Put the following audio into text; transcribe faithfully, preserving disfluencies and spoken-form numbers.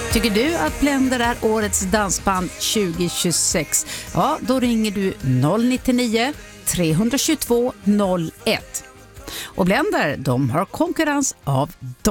Tycker du att Blender är årets dansband tjugo tjugosex? Ja, då ringer du noll nio nio, tre två två, noll ett. Och Blender, de har konkurrens av dem.